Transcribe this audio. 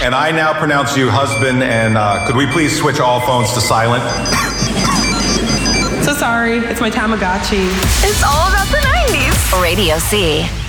And I now pronounce you husband, and could we please switch all phones to silent? So sorry, it's my Tamagotchi. It's all about the 90s. Radio C.